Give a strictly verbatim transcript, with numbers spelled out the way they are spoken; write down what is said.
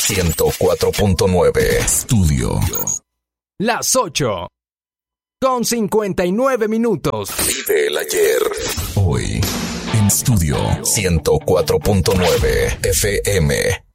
ciento cuatro punto nueve. Estudio. Las ocho. Con cincuenta y nueve minutos. Vive el ayer. Hoy. En Estudio ciento cuatro punto nueve F M.